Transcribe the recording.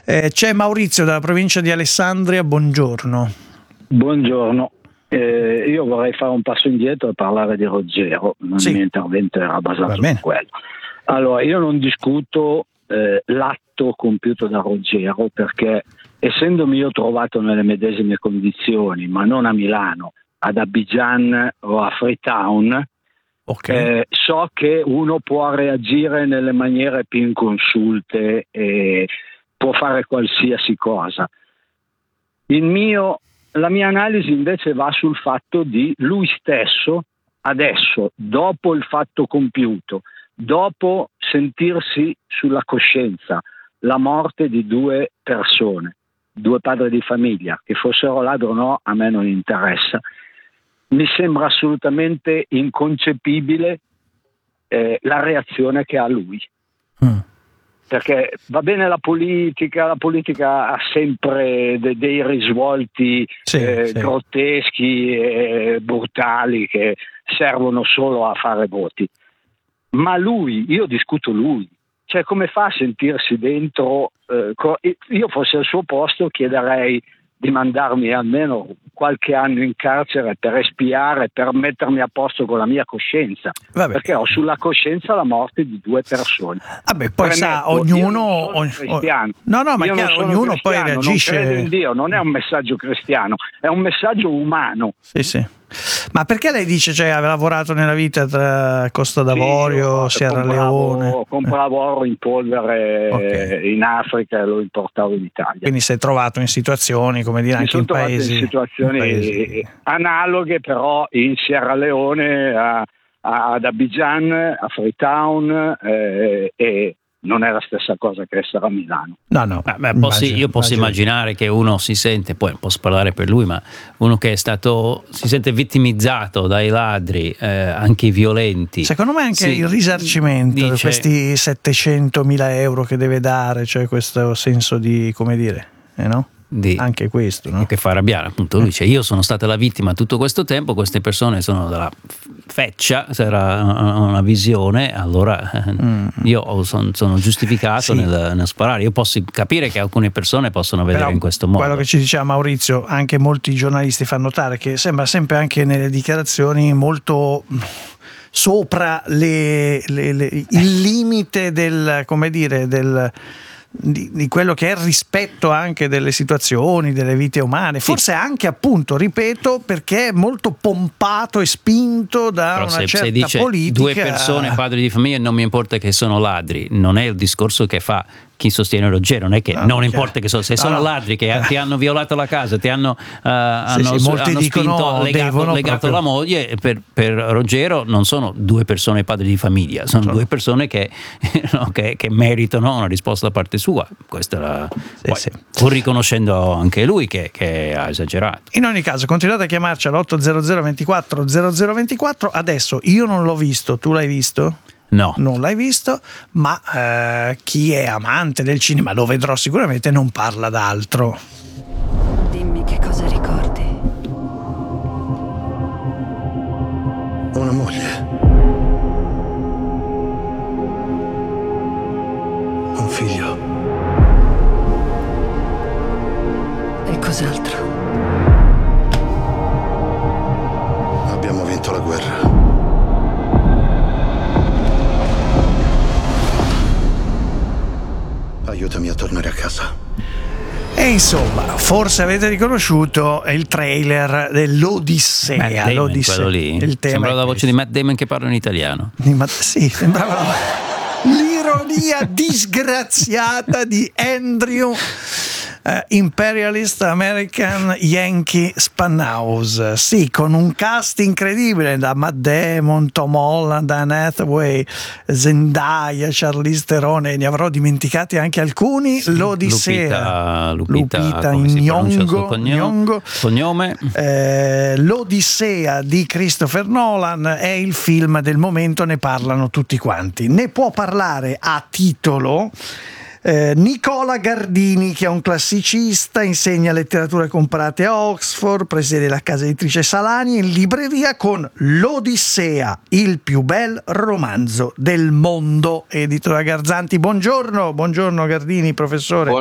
C'è Maurizio dalla provincia di Alessandria, buongiorno. Buongiorno. Io vorrei fare un passo indietro e parlare di Roggero. Il mio intervento era basato su quello. Allora, io non discuto l'atto compiuto da Roggero, perché essendomi io trovato nelle medesime condizioni, ma non a Milano, ad Abidjan o a Freetown, so che uno può reagire nelle maniere più inconsulte e può fare qualsiasi cosa. La mia analisi invece va sul fatto di lui stesso adesso, dopo il fatto compiuto, dopo sentirsi sulla coscienza la morte di due persone, due padri di famiglia, che fossero ladri o no, a me non interessa. Mi sembra assolutamente inconcepibile la reazione che ha lui. Perché va bene la politica ha sempre dei risvolti grotteschi e brutali che servono solo a fare voti. Ma lui, io discuto lui, cioè come fa a sentirsi dentro? Io fossi al suo posto chiederei di mandarmi almeno qualche anno in carcere per espiare, per mettermi a posto con la mia coscienza. Perché ho sulla coscienza la morte di due persone. Poi sa, ognuno... ma chiaro, ognuno poi reagisce... Non credo in Dio, non è un messaggio cristiano, è un messaggio umano. Sì. Ma perché lei dice, cioè, aveva lavorato nella vita tra Costa d'Avorio, Sierra Leone? Compravo oro in polvere in Africa e lo importavo in Italia. Quindi si è trovato in situazioni, come dire, anche in paesi... in situazioni analoghe, però in Sierra Leone, ad Abidjan, a Freetown, e non è la stessa cosa che essere a Milano. Io posso immaginare che uno si sente, poi posso parlare per lui, ma uno che si sente vittimizzato dai ladri, anche violenti. Secondo me anche il risarcimento, questi 700.000 euro che deve dare, cioè questo senso di, come dire, no? Anche questo, no? Che fa arrabbiare, appunto. Lui dice: io sono stata la vittima tutto questo tempo, queste persone sono della feccia, se era una visione, allora io sono giustificato nel sparare. Io posso capire che alcune persone possono vedere in questo modo. Quello che ci diceva Maurizio, anche molti giornalisti fanno notare che sembra sempre, anche nelle dichiarazioni, molto sopra il limite del, come dire, di quello che è il rispetto anche delle situazioni, delle vite umane, forse anche, appunto, ripeto, perché è molto pompato e spinto da una certa dice politica. Due persone, padri di famiglia, non mi importa che sono ladri, non è il discorso che fa chi sostiene Roggero, non è che non importa che se sono ladri, che ti hanno violato la casa, ti hanno spinto, legato la moglie. Per Roggero non sono due persone padri di famiglia, sono due persone che meritano una risposta da parte sua. Questa pur riconoscendo anche lui che ha esagerato. In ogni caso, continuate a chiamarci all'800 24 0024. Adesso io non l'ho visto, tu l'hai visto? No. Non l'hai visto, ma chi è amante del cinema, lo vedrò sicuramente, non parla d'altro. Dimmi che cosa ricordi. Una moglie. Un figlio. E cos'altro? Abbiamo vinto la guerra. Aiutami a tornare a casa. E insomma, forse avete riconosciuto il trailer dell'Odissea. Quello lì. Il tema sembrava la voce di Matt Damon che parla in italiano. Sì, sembrava l'ironia disgraziata di Andrew, Imperialist American Yankee Spanhouse. Sì, con un cast incredibile, da Matt Damon, Tom Holland, Anne Hathaway, Zendaya, Charlize Theron, e ne avrò dimenticati anche alcuni. L'Odissea, Lupita Nyong'o, cognome. L'Odissea di Christopher Nolan è il film del momento, ne parlano tutti quanti. Ne può parlare a titolo Nicola Gardini, che è un classicista, insegna letterature comparate a Oxford, presiede la casa editrice Salani, in libreria con L'Odissea, il più bel romanzo del mondo, edito da Garzanti. Buongiorno Gardini, professore.